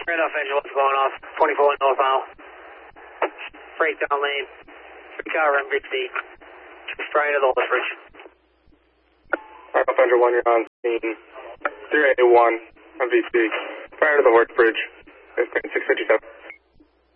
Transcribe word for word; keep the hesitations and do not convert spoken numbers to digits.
Right off engine, what's going off? twenty-four north aisle. Freight down lane. Three car M V P. Just prior to the Horse Bridge. Right off engine one, you're on scene. three eighty-one M V P. Prior to the Horse Bridge. It's six fifty-seven.